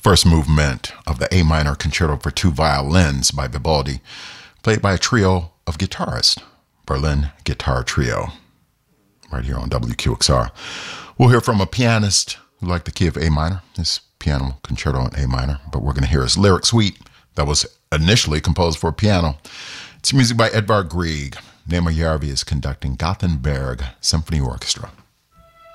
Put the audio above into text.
first movement of the A minor concerto for two violins by Vivaldi, played by a trio of guitarists, Berlin Guitar Trio, right here on WQXR. We'll hear from a pianist who liked the key of A minor, his piano concerto in A minor, but we're going to hear his lyric suite that was initially composed for piano. It's music by Edvard Grieg. Nemo Järvi is conducting Gothenburg Symphony Orchestra.